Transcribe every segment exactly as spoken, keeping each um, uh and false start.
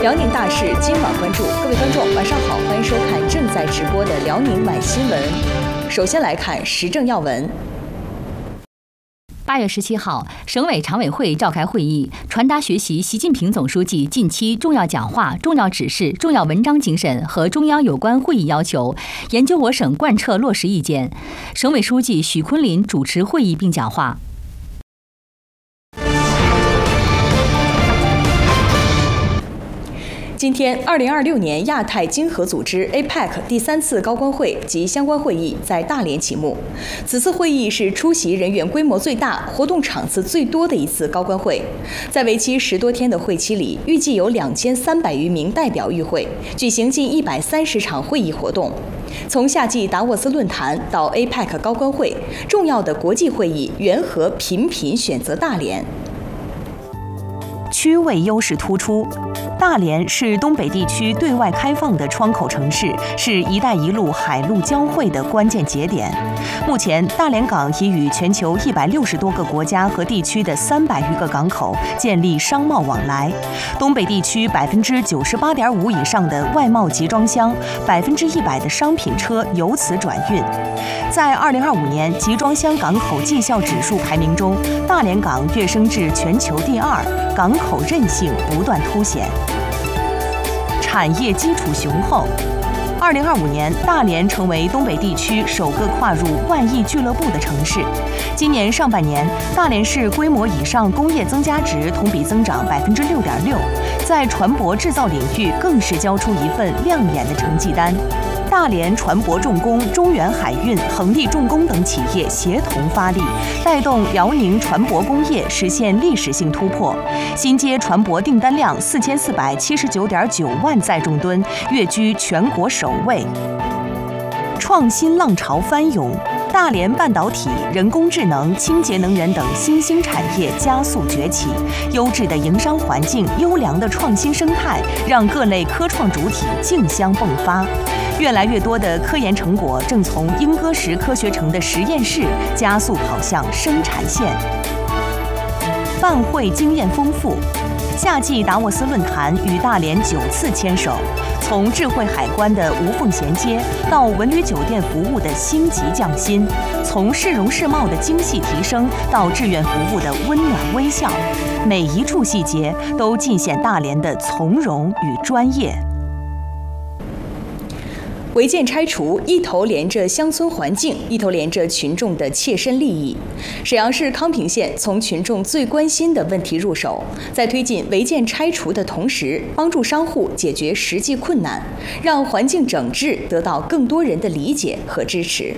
辽宁大事今晚关注，各位观众晚上好，欢迎收看正在直播的辽宁晚新闻。首先来看时政要闻。 八月十七号，省委常委会召开会议，传达学习习近平总书记近期重要讲话、重要指示、重要文章精神和中央有关会议要求，研究我省贯彻落实意见。省委书记许昆林主持会议并讲话。 今天，二零二六年亚太经合组织 A P E C 第三次高官会及相关会议在大连启幕。此次会议是出席人员规模最大、活动场次最多的一次高官会。在为期十多天的会期里，预计有两千三百余名代表与会，举行近一百三十场会议活动。从夏季达沃斯论坛到 A P E C 高官会，重要的国际会议缘何频频选择大连？ 区位优势突出。大连是东北地区对外开放的窗口城市，是一带一路海陆交汇的关键节点。目前，大连港已与全球一百六十多个国家和地区的三百余个港口建立商贸往来。东北地区百分之九十八点五以上的外贸集装箱，百分之一百的商品车由此转运。在二零二五年集装箱港口绩效指数排名中，大连港跃升至全球第二，港口韧性不断凸显。产业基础雄厚。二零二五年，大连成为东北地区首个跨入万亿俱乐部的城市。今年上半年，大连市规模以上工业增加值同比增长百分之六点六，在船舶制造领域更是交出一份亮眼的成绩单。大连船舶重工、中远海运、恒力重工等企业协同发力，带动辽宁船舶工业实现历史性突破。新接船舶订单量四千四百七十九点九万载重吨，跃居全国首位。创新浪潮翻涌。大连半导体、人工智能、清洁能源等新兴产业加速崛起，优质的营商环境、优良的创新生态，让各类科创主体竞相迸发。越来越多的科研成果正从莺歌石科学城的实验室加速跑向生产线。办会经验丰富。夏季达沃斯论坛与大连九次牵手，从智慧海关的无缝衔接，到文旅酒店服务的星级匠心，从市容市貌的精细提升，到志愿服务的温暖微笑，每一处细节都尽显大连的从容与专业。 违建拆除一头连着乡村环境，一头连着群众的切身利益。沈阳市康平县从群众最关心的问题入手，在推进违建拆除的同时，帮助商户解决实际困难，让环境整治得到更多人的理解和支持。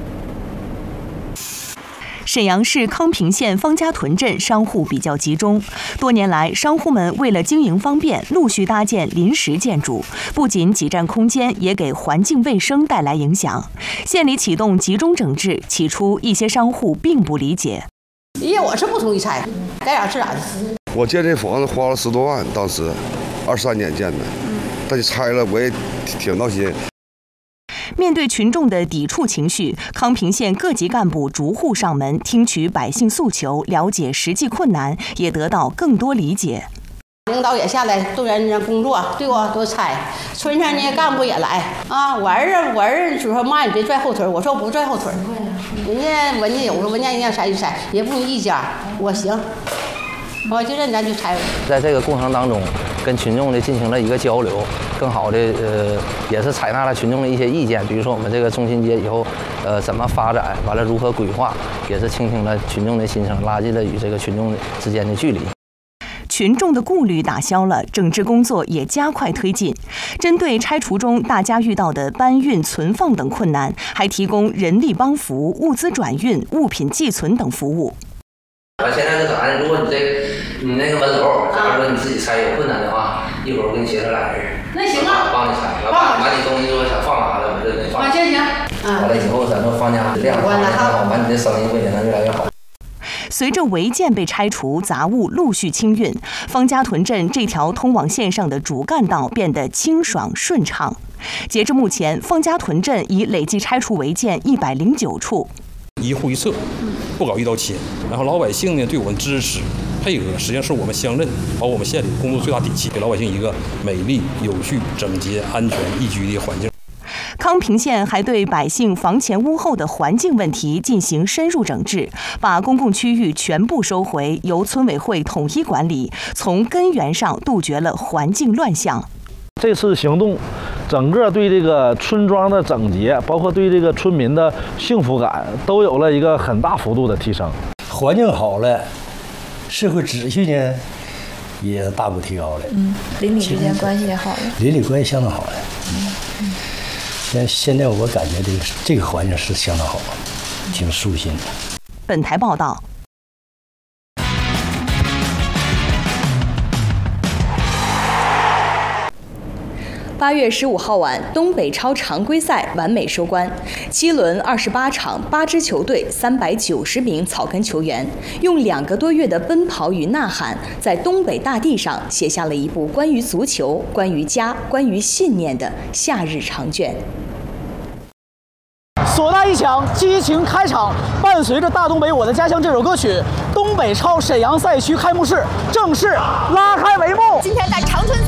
沈阳市康平县方家屯镇商户比较集中，多年来，商户们为了经营方便，陆续搭建临时建筑，不仅挤占空间，也给环境卫生带来影响。县里启动集中整治，起初一些商户并不理解。 咦，我是不同意拆，该咋是咋的。 我建这房子花了十多万，当时二三年建的，但是拆了我也挺闹心。 面对群众的抵触情绪，康平县各级干部逐户上门，听取百姓诉求，了解实际困难，也得到更多理解。 领导也下来动员人工作，对不？都拆。村上呢干部也来啊，我儿子我儿子就说妈你别拽后腿，我说我不拽后腿。人家文件有个文件让拆就拆，也不用一家，我行。我就认咱就拆。 在这个过程当中，跟群众的进行了一个交流，更好的呃，也是采纳了群众的一些意见，比如说我们这个中心街以后，呃，怎么发展，完了如何规划，也是倾听了群众的心声，拉近了与这个群众之间的距离。 群众的顾虑打消了，整治工作也加快推进。针对拆除中大家遇到的搬运、存放等困难，还提供人力帮扶、物资转运、物品寄存等服务。 我现在是咋的？如果你这你那个门楼，假如说你自己拆有困难的话，一会儿我给你协调俩人， 那行啊， 帮你拆，把把你东西如果想放哪了，我就给你放。 啊，行行。 完了以后咱们放家量好，完你的生意会也能越来越好。 随着违建被拆除，杂物陆续清运，方家屯镇这条通往线上的主干道变得清爽顺畅。截至目前，方家屯镇已累计拆除违建一百零九处。 一户一策，不搞一刀切。然后老百姓呢对我们支持， 配合，实际上是我们乡镇包括我们县里工作最大底气，给老百姓一个美丽、有序、整洁、安全、宜居的环境。 康平县还对百姓房前屋后的环境问题进行深入整治，把公共区域全部收回，由村委会统一管理，从根源上杜绝了环境乱象。 这次行动，整个对这个村庄的整洁，包括对这个村民的幸福感，都有了一个很大幅度的提升。 环境好了，社会秩序呢也大幅提高了。 嗯，邻里之间关系也好了。 邻里关系相当好了。嗯嗯。现现在我感觉这个这个环境是相当好，挺舒心的。 本台报道。 八月十五号晚，东北超常规赛完美收官，七轮二十八场，八支球队，三百九十名草根球员，用两个多月的奔跑与呐喊，在东北大地上写下了一部关于足球、关于家、关于信念的夏日长卷。 唢呐一响，激情开场。伴随着《大东北我的家乡》这首歌曲，东北超沈阳赛区开幕式正式拉开帷幕。 今天在长春